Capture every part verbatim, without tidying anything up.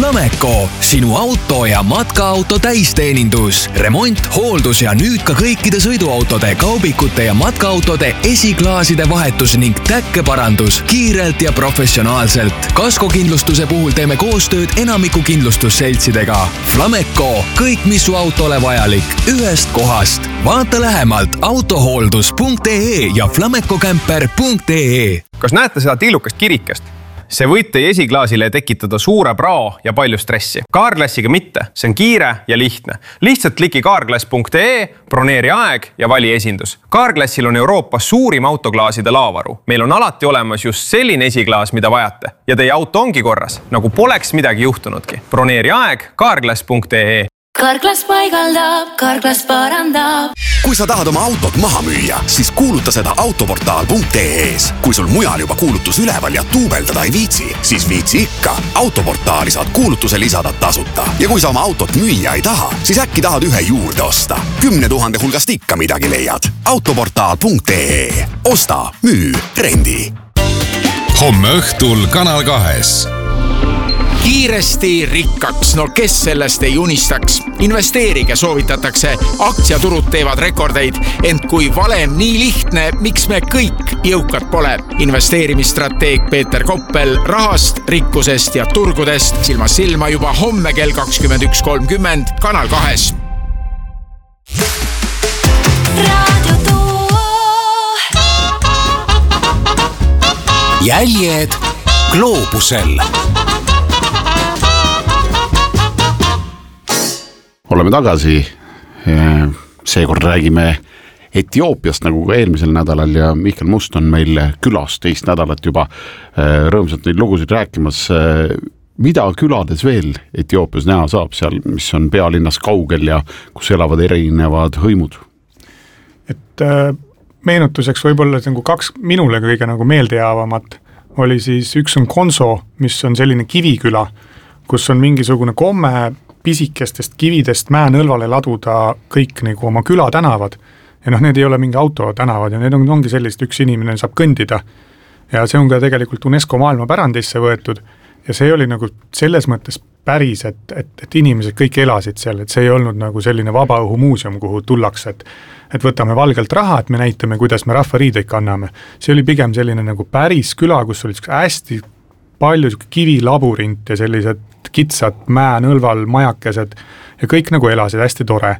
Flameco, sinu auto ja matkaauto täisteenindus. Remont, hooldus ja nüüd ka kõikide sõiduautode, kaubikute ja matkaautode esiklaaside vahetus ning täkkeparandus kiirelt ja professionaalselt. Kaskokindlustuse puhul teeme koostööd enamiku kindlustusseltsidega. Flameco, kõik mis su autole vajalik, ühest kohast. Vaata lähemalt autohooldus punkt ee ja flamecocamper punkt ee. Kas näete seda tillukast kirikest? See võid teie esiklaasile tekitada suure prao ja palju stressi. Carglassiga mitte, see on kiire ja lihtne. Lihtsalt kliki carglass punkt ee, broneeri aeg ja vali esindus. Carglassil on Euroopas suurim autoklaaside laavaru. Meil on alati olemas just selline esiklaas, mida vajate. Ja teie auto ongi korras, nagu poleks midagi juhtunudki. Broneeri aeg carglass punkt ee. Carglass paigaldab, Carglass parandab. Kui sa tahad oma autot maha müüa, siis kuuluta seda autoportaal punkt ee-s. Kui sul mujal juba kuulutus üleval ja tuubeldada ei viitsi, siis viitsi ikka. Autoportaali saad kuulutuse lisada tasuta. Ja kui sa oma autot müüa ei taha, siis äkki tahad ühe juurde osta. Kümne tuhande hulgast ikka midagi leiad. autoportaal punkt ee. Osta, müü, rendi. Homme õhtul Kanal kahes. Kiiresti rikkaks, no kes sellest ei unistaks? Investeerige soovitatakse, aktsiaturud teevad rekordeid, ent kui valem nii lihtne, miks me kõik jõukad pole? Investeerimisstrateeg Peeter Koppel rahast, rikkusest ja turgudest silmas silma juba homme kell kakskümmend üks kolmkümmend Kanal kahes. Jäljed gloobusel. Oleme tagasi, seekord räägime Etioopiast nagu ka eelmisel nädalal ja Mihkel Must on meil külas teist nädalat juba rõõmsalt neid lugusid rääkimas. Mida külades veel Etioopias näha saab seal, mis on pealinnas kaugel ja kus elavad erinevad hõimud? Et meenutuseks võib-olla nagu kaks minule kõige nagu meeldejaavamat oli siis üks on Konso, mis on selline kiviküla, kus on mingisugune komme pisikestest kividest mäenõlvale laduda kõik nagu oma küla tänavad. Ja noh, need ei ole mingi auto tänavad ja need on, ongi sellist, üks inimene saab kõndida. Ja see on ka tegelikult UNESCO maailmapärandisse võetud ja see oli nagu selles mõttes päris, et, et, et inimesed kõik elasid seal, et see ei olnud nagu selline vabaõhumuuseum, kuhu tullakse, et, et võtame valgelt raha, et me näitame, kuidas me rahvariideid kanname. See oli pigem selline nagu päris küla, kus oli hästi palju kivilaburint ja sellised kitsad mäenõlval majakesed ja kõik nagu elasid hästi tore.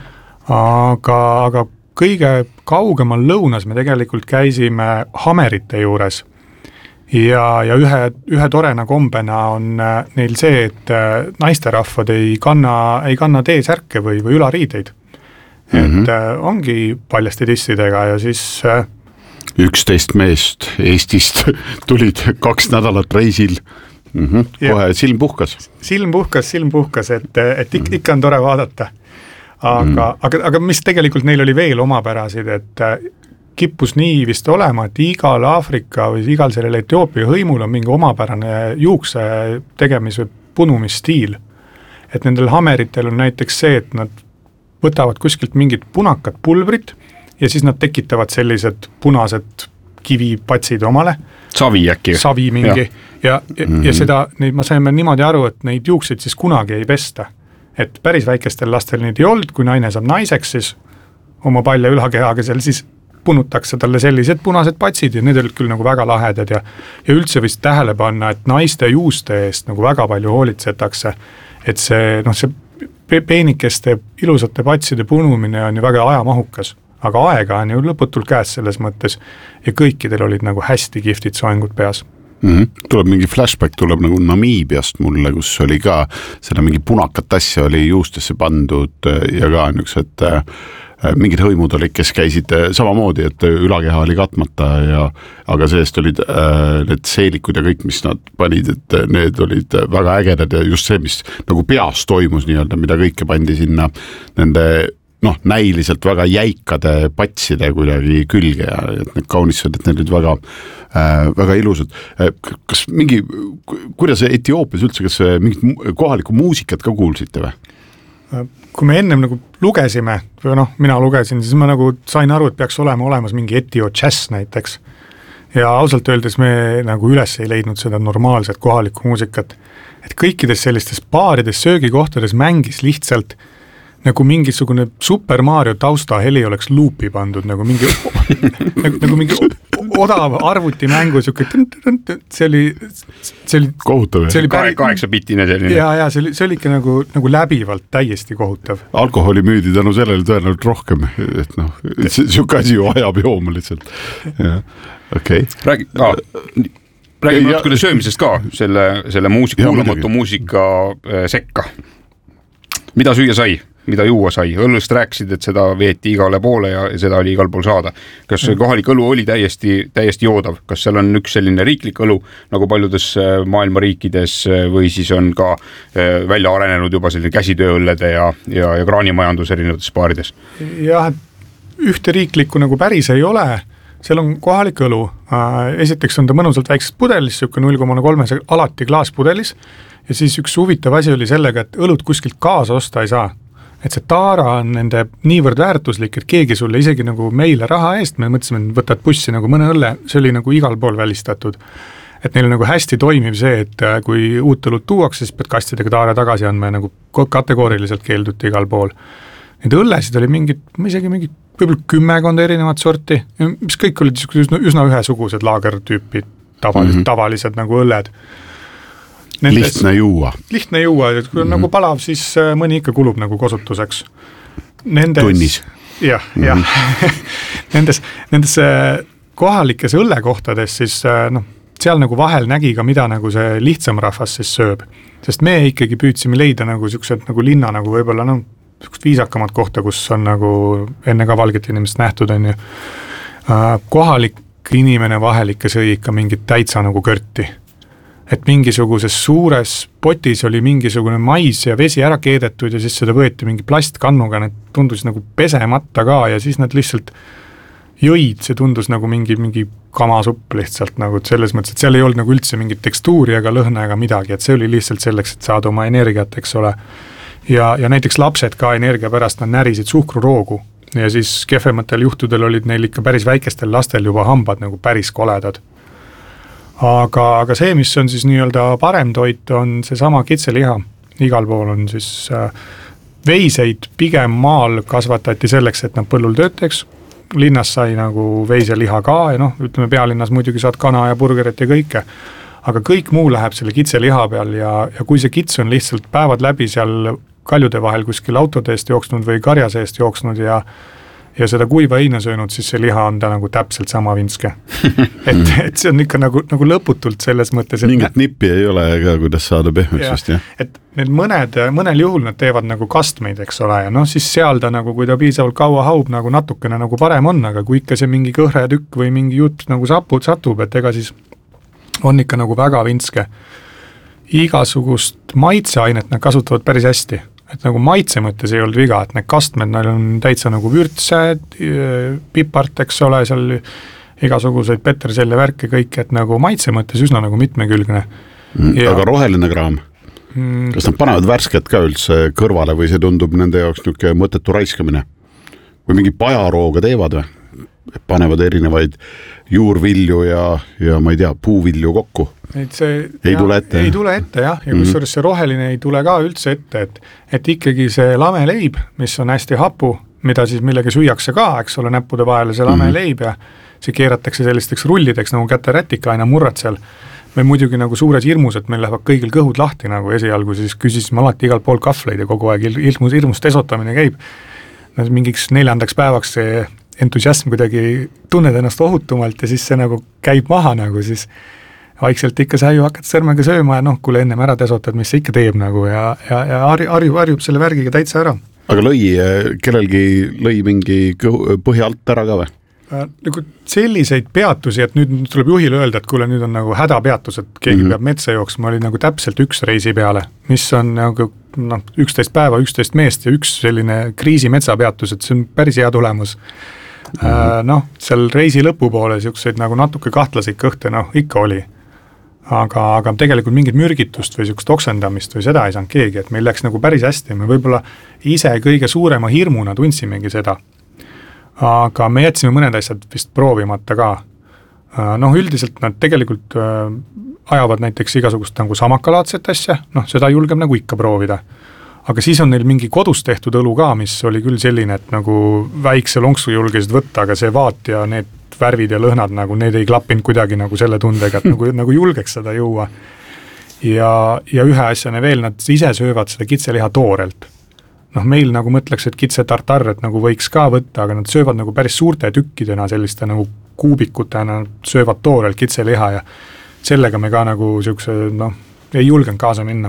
Aga, aga kõige kaugemal lõunas me tegelikult käisime Hamerite juures ja, ja ühe, ühe torena kombena on neil see, et naisterahvad ei kanna, ei kanna T-särke või, või ülariideid. Mm-hmm. Et ongi paljasti tissidega ja siis üksteist meest Eestist tulid kaks nädalat reisil. Mm-hmm. Kohe silm puhkas. Silm puhkas, silm puhkas, et, et ik, ikka on tore vaadata. Aga, mm. aga, aga mis tegelikult neil oli veel omapärasid, et kippus nii vist olema, et igal Aafrika või igal sellel Etioopia hõimul on mingi omapärane juukse tegemis- või punumisstiil. Et nendel Hameritel on näiteks see, et nad võtavad kuskilt mingit punakat pulbrit ja siis nad tekitavad sellised punased kivipatsid omale. Savi äkki. Savi mingi. Ja, ja, mm-hmm. ja seda, neid ma saime niimoodi aru, et neid juukseid siis kunagi ei pesta. Et päris väikestel lastel neid ei olnud, kui naine saab naiseks, siis oma palja ülakehaga seal siis punutakse talle sellised punased patsid ja need olid küll nagu väga lahedad ja, ja üldse vist tähele panna, et naiste juuste eest nagu väga palju hoolitsetakse, et see, noh, see peenikeste ilusate patside punumine on ju väga ajamahukas. Aga aega on ju lõputult käes selles mõttes ja kõikidel olid nagu hästi kihvtid soengud peas. Mm-hmm. Tuleb mingi flashback, tuleb nagu Namiibiast mulle, kus oli ka seda mingi punakat asja oli juustesse pandud ja ka niisugused äh, mingid hõimud olid, kes käisid samamoodi, et ülakeha oli katmata ja aga seest olid äh, need seelikud ja kõik, mis nad panid, et need olid väga ägedad ja just see, mis nagu peas toimus nii-öelda, mida kõike pandi sinna nende noh, näiliselt väga jäikade patside kuidagi külge ja et need kaunised, et need olid väga, äh, väga ilusad. Kas mingi, kuidas Etioopias üldse, kas mingit kohalikku muusikat ka kuulsite või? Kui me ennem nagu lugesime, või noh, mina lugesin, siis ma nagu sain aru, et peaks olema olemas mingi Etio jazz näiteks. ja ausalt öeldes me nagu üles ei leidnud seda normaalset kohalikku muusikat, et kõikides sellistes baarides, söögikohtades mängis lihtsalt nagu mingisugune Super Mario tausta heli oleks luupi pandud, nagu mingi nagu, nagu mingi odav arvutimängu, see oli see oli kohutav, see oli päris, kaheksa bitine selline. Ja, ja see oli, see oli ikka nagu, nagu läbivalt täiesti kohutav. Alkoholi müüdi tänu sellele tõenäoliselt rohkem, et noh, siuke asi ju ajab jooma lihtsalt. Okei. Okay. Räägi, ah, räägi natuke söömisest ka, selle, selle muusika, kuulamatu muusika sekka. Mida süüa sai? Mida juua sai. Õllust rääkisid, et seda veeti igale poole ja seda oli igal pool saada. Kas kohalik õlu oli täiesti, täiesti joodav? Kas seal on üks selline riiklik õlu, nagu paljudes maailma riikides, või siis on ka välja arenenud juba selline käsitööõllede ja, ja, ja kraanimajandus erinevates baarides? Jah, ühte riiklikku nagu päris ei ole. Seal on kohalik õlu. Esiteks on ta mõnusalt väiksest pudelis, siuke null koma kolm alati klaaspudelis. Ja siis üks huvitav asi oli sellega, et õlut kuskilt kaasa osta ei saa. Et see taara on nende niivõrd väärtuslik, et keegi sulle isegi nagu meile raha eest, me mõtlesime, et võtad bussi nagu mõne õlle, see oli nagu igal pool välistatud. Et neil nagu hästi toimib see, et kui uut õlut tuuakse, siis pead kastidega taara tagasi andma ja nagu kategooriliselt keelduti igal pool. Need õllesid oli mingid, isegi mingid võib-olla kümmekond erinevat sorti, mis kõik olid üsna, üsna ühesugused laagertüüpi tavalised, mm-hmm. tavalised nagu õlled. Nendes, lihtne juua. Lihtne juua, et kui on mm-hmm. nagu palav, siis mõni ikka kulub nagu kosutuseks. Nendes, tunnis. Jah, mm-hmm. jah. nendes, nendes kohalikes õllekohtades siis noh, seal nagu vahel nägi ka, mida nagu see lihtsam rahvas siis sööb. Sest me ikkagi püüdsime leida nagu siuksed nagu linna nagu võib-olla noh, viisakamat kohta, kus on nagu enne ka valget inimest nähtud on ju. Kohalik inimene vahel ikka sõi ikka mingit täitsa nagu kõrti. Et mingisuguses suures potis oli mingisugune mais ja vesi ära keedetud ja siis seda võeti mingi plastkannuga, need tundus nagu pesemata ka ja siis nad lihtsalt jõid, see tundus nagu mingi, mingi kamasupp lihtsalt nagu, et selles mõttes, et seal ei olnud nagu üldse mingit tekstuuri ega lõhna ega midagi, et see oli lihtsalt selleks, et saada oma energiat, eks ole. Ja, ja näiteks lapsed ka energia pärast nad närisid suhkruroogu ja siis kehvematel juhtudel olid neil ikka päris väikestel lastel juba hambad nagu päris koledad. Aga, aga see, mis on siis nii-öelda parem toit, on see sama kitseliha. Igal pool on siis äh, veiseid pigem maal kasvatati selleks, et nad põllul tööteks. Linnas sai nagu veiseliha ka ja noh, ütleme pealinnas muidugi saad kana ja burgerit ja kõike. Aga kõik muu läheb selle kitseliha peal ja, ja kui see kits on lihtsalt päevad läbi seal kaljude vahel kuskil autode eest jooksnud või karjase eest jooksnud ja ja seda kuiva heina söönud, siis see liha on ta nagu täpselt sama vinske. et, et see on ikka nagu, nagu lõputult selles mõttes. Mingit nä- nippi ei ole ka, kuidas saada pehmeks vast, jah. Et need mõned, mõnel juhul nad teevad nagu kastmeid, eks ole, ja noh, siis seal ta nagu, kui ta piisavalt kaua haub, nagu natukene nagu parem on, aga kui ikka see mingi kõhre tükk või mingi jutt nagu sapud, satub, et ega siis on ikka nagu väga vinske. Igasugust maitseainet nad kasutavad päris hästi. Et nagu maitse mõttes ei olnud viga, et need kastmed, neil on täitsa nagu vürtsed, pipart, eks ole, seal igasuguseid peterselle värke kõik, et nagu maitse mõttes üsna nagu mitmekülgne. Ja, aga roheline kraam, mm, kas nad panevad värsket ka üldse kõrvale või see tundub nende jaoks niuke mõttetu raiskamine? Või mingi pajarooga teevad või? Panevad erinevaid juurvilju ja, ja ma ei tea, puuvilju kokku. Et see, ei ja, tule ette. Ei tule ette, jah. Ja kus mm-hmm. see roheline ei tule ka üldse ette, et, et ikkagi see lameleib, mis on hästi hapu, mida siis millegi süüakse ka, eks ole, näppude vahele see lameleib ja see keeratakse sellisteks rullideks nagu käterätika aina murrad seal. Me muidugi nagu suures hirmus, et meil lähevad kõigil kõhud lahti nagu esialgu, siis küsisime alati igal pool kahvleid ja kogu aeg ilmus, hirmus tesotamine käib. Mingiks neljandaks päevaks see entusiasm kuidagi tunned ennast ohutumalt ja siis see nagu käib maha nagu siis vaikselt ikka sa ju hakkad sõrmega sööma ja noh, kuule ennem ära tesotad, mis see ikka teeb nagu ja, ja, ja harjub, harjub selle värgiga täitsa ära. Aga lõi, kellelgi lõi mingi kõhu, põhja alt ära ka või? Nagu selliseid peatusi, et nüüd tuleb juhile öelda, et kuule nüüd on nagu hädapeatus, et keegi mm-hmm. peab metsa jooksma, oli nagu täpselt üks reisi peale, mis on nagu noh, üksteist päeva, üksteist meest ja üks selline kriisi metsapeatus, et see on päris hea tulemus. Mm-hmm. Äh, noh, seal reisi lõpupoole siukseid nagu natuke kahtlaseid kõhte, noh ikka oli. Aga, aga tegelikult mingit mürgitust või siukest oksendamist või seda ei saanud keegi, et meil läks nagu päris hästi, me võib-olla ise kõige suurema hirmuna tundsimegi seda. Aga me jätsime mõned asjad vist proovimata ka. noh, üldiselt nad tegelikult ajavad näiteks igasugust nagu samakalaadset asja, noh, seda julgeb nagu ikka proovida. Aga siis on neil mingi kodus tehtud õlu ka, mis oli küll selline, et nagu väikse lonksu julgesid võtta, aga see vaat ja need värvid ja lõhnad, nagu need ei klappinud kuidagi nagu selle tundega, et nagu, nagu julgeks seda juua. Ja, ja ühe asjane veel, nad ise söövad seda kitseliha toorelt. Noh, meil nagu mõtleks, et kitse tartar, et nagu võiks ka võtta, aga nad söövad nagu päris suurte tükkidena, selliste nagu kuubikutena, söövad toorelt kitseliha ja sellega me ka nagu siukse, noh, ei julgenud kaasa minna.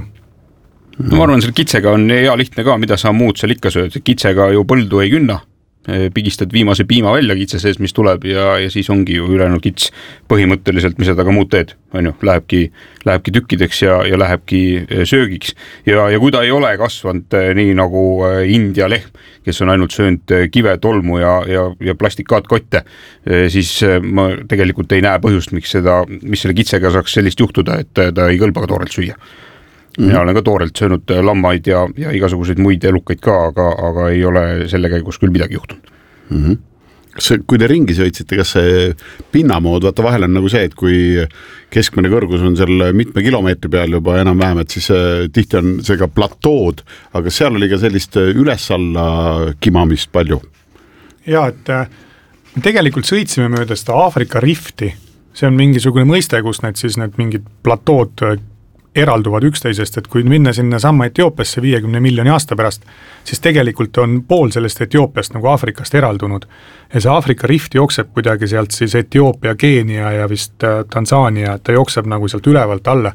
No ma arvan, selle kitsega on hea lihtne ka, mida sa muud seal ikka sööd. Kitsega ju põldu ei künna, pigistad viimase piima välja kitse sees, mis tuleb ja, ja siis ongi ju ülejäänud kits põhimõtteliselt, mis seda ka muud teed. On ju, lähebki, lähebki tükkideks ja, ja lähebki söögiks. Ja, ja kui ta ei ole kasvanud nii nagu India lehm, kes on ainult söönud kive, tolmu ja, ja, ja plastikkaatkotte, siis ma tegelikult ei näe põhjust, miks, seda, mis selle kitsega saaks sellist juhtuda, et ta ei kõlba ka toorelt süüa. Mina olen ka toorelt söönud lammaid ja, ja igasuguseid muid elukaid ka, aga, aga ei ole selle käigus küll midagi juhtunud. Mm-hmm. Kas, kui te ringi sõitsite, kas see pinnamood, vaata vahel on nagu see, et kui keskmine kõrgus on seal mitme kilomeetri peal juba enam vähem, et siis tihti on see ka platood, aga seal oli ka sellist üles-alla kimamist palju. Ja, et tegelikult sõitsime mööda seda Aafrika rifti, see on mingisugune mõiste, kus need siis need mingid platood eralduvad üksteisest, et kui minna sinna samma Etioopiasse viiekümne miljoni aasta pärast, siis tegelikult on pool sellest Etioopiast nagu Aafrikast eraldunud. Ja see Aafrika rift jookseb kuidagi sealt siis Etioopia, Keenia ja vist Tansaania, ta jookseb nagu sealt ülevalt alla.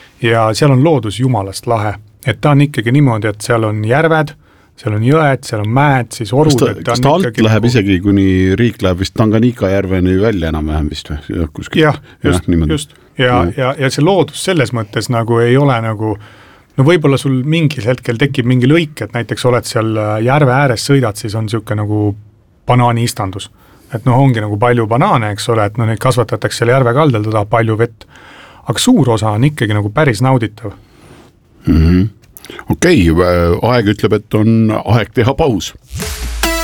Ja seal on loodus jumalast lahe. Et ta on ikkagi niimoodi, et seal on järved, seal on jõed, seal on mäed, siis orud. Kas ta, kas ta alt läheb nagu... isegi, kuni riik läheb vist Tanganyika järveni välja enam vähem vist või? Jah, just, ja, just. Ja, no. ja, ja see loodus selles mõttes nagu ei ole nagu, no võib-olla sul mingil hetkel tekib mingi lõik, et näiteks oled seal järve ääres sõidad, siis on siuke nagu banaaniistandus. Et noh, ongi nagu palju banaane, eks ole, et no neid kasvatatakse seal järve kaldal, ta tahab palju vett. Aga suur osa on ikkagi nagu päris nauditav. Mm-hmm. Okei, okay, aeg ütleb, et on aeg teha paus.